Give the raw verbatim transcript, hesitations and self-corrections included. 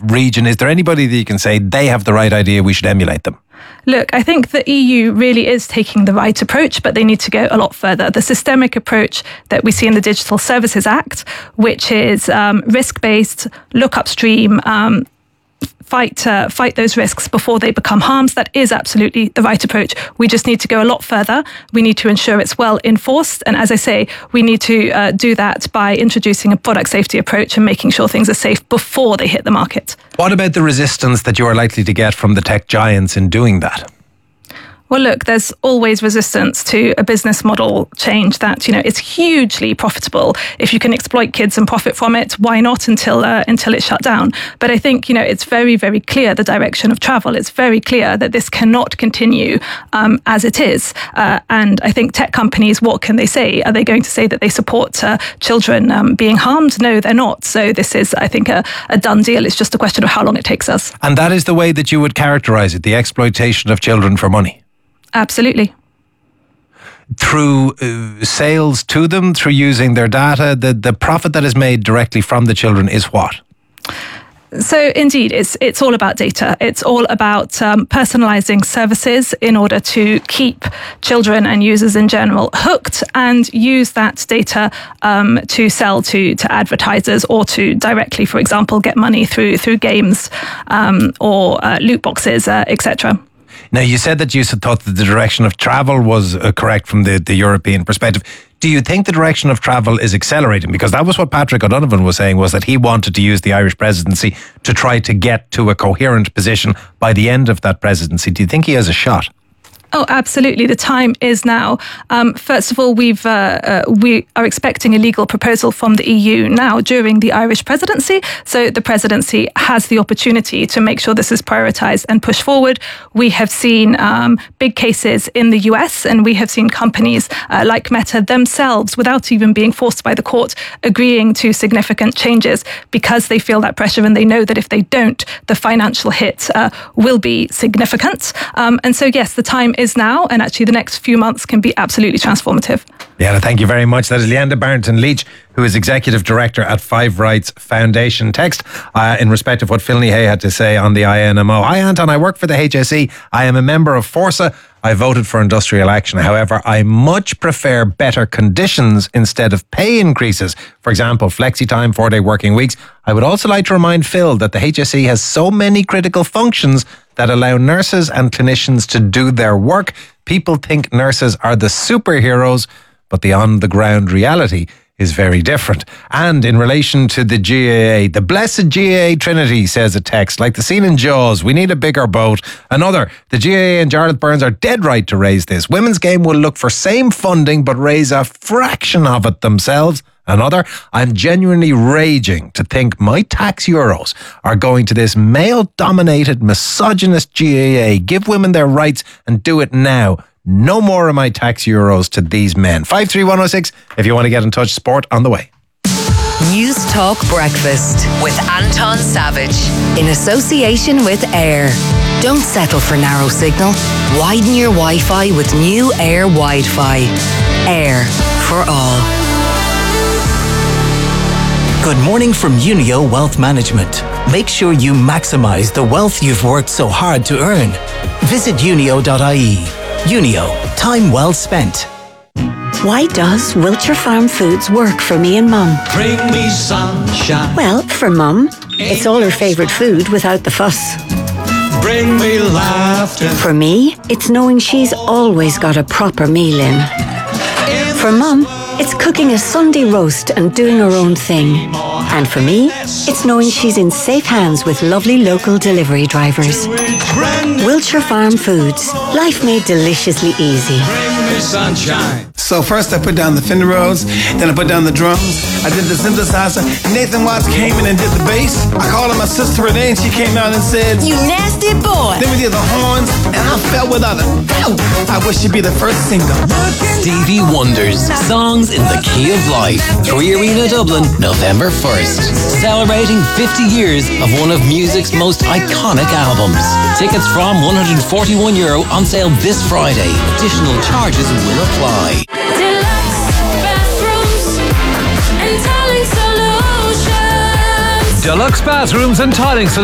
region? Is there anybody that you can say they have the right idea, we should emulate them? Look, I think the E U really is taking the right approach, but they need to go a lot further. The systemic approach that we see in the Digital Services Act, which is um, risk-based, look upstream, um, fight uh, fight those risks before they become harms, that is absolutely the right approach. We just need to go a lot further. We need to ensure it's well enforced. And as I say, we need to uh, do that by introducing a product safety approach and making sure things are safe before they hit the market. What about the resistance that you are likely to get from the tech giants in doing that? Well, look, there's always resistance to a business model change that, you know, it's hugely profitable. If you can exploit kids and profit from it, why not until uh, until it's shut down? But I think, you know, it's very, very clear the direction of travel. It's very clear that this cannot continue um, as it is. Uh, and I think tech companies, what can they say? Are they going to say that they support uh, children um, being harmed? No, they're not. So this is, I think, a, a done deal. It's just a question of how long it takes us. And that is the way that you would characterise it, the exploitation of children for money? Absolutely. Through uh, sales to them, through using their data, the, the profit that is made directly from the children is what? So indeed, it's it's all about data. It's all about um, personalising services in order to keep children and users in general hooked and use that data um, to sell to to advertisers or to directly, for example, get money through through games um, or uh, loot boxes, uh, et cetera. Now, you said that you thought that the direction of travel was uh, correct from the, the European perspective. Do you think the direction of travel is accelerating? Because that was what Patrick O'Donovan was saying, was that he wanted to use the Irish presidency to try to get to a coherent position by the end of that presidency. Do you think he has a shot? Oh, absolutely. The time is now. Um, first of all, we've uh, uh, we are expecting a legal proposal from the E U now during the Irish presidency. So the presidency has the opportunity to make sure this is prioritised and pushed forward. We have seen um, big cases in the U S, and we have seen companies uh, like Meta themselves, without even being forced by the court, agreeing to significant changes because they feel that pressure and they know that if they don't, the financial hit uh, will be significant. Um, and so, yes, the time is now, and actually the next few months can be absolutely transformative. Yeah, thank you very much. That is Leanda Barrington-Leach, who is Executive Director at Five Rights Foundation. Text uh, in respect of what Phil Hay had to say on the I N M O. Hi Anton, I work for the H S E. I am a member of Forsa. I voted for industrial action. However, I much prefer better conditions instead of pay increases. For example, flexi time, four-day working weeks. I would also like to remind Phil that the H S E has so many critical functions that allow nurses and clinicians to do their work. People think nurses are the superheroes, but the on-the-ground reality is very different. And in relation to the G A A, the blessed G A A Trinity, says a text, like the scene in Jaws, we need a bigger boat. Another, the G A A and Jarlath Burns are dead right to raise this. Women's Game will look for same funding but raise a fraction of it themselves. Another, I'm genuinely raging to think my tax euros are going to this male-dominated, misogynist G A A. Give women their rights and do it now. No more of my tax euros to these men. five three one oh six if you want to get in touch. Sport on the way. News Talk Breakfast with Anton Savage in association with Air. Don't settle for narrow signal. Widen your Wi-Fi with new Air Wi-Fi. Air for all. Good morning from Unio Wealth Management. Make sure you maximise the wealth you've worked so hard to earn. Visit unio dot I E. Unio, time well spent. Why does Wiltshire Farm Foods work for me and Mum? Bring me sunshine. Well, for Mum, it's all her favourite food without the fuss. Bring me laughter. For me, it's knowing she's always got a proper meal in. For Mum, it's cooking a Sunday roast and doing her own thing. And for me, it's knowing she's in safe hands with lovely local delivery drivers. Wiltshire Farm Foods. Life made deliciously easy. Sunshine. So first I put down the Fender Rhodes, then I put down the drums, I did the synthesizer, Nathan Watts came in and did the bass. I called her my sister Renee and she came out and said, You nasty boy. Then we did the horns and I fell without a doubt. I wish she'd be the first single. Stevie Wonder's Songs in the Key of Life. Three Arena Dublin, November first. Celebrating fifty years of one of music's most iconic albums. Tickets from one hundred forty-one euro on sale this Friday. Additional charges will apply. Deluxe bathrooms and tiling solutions.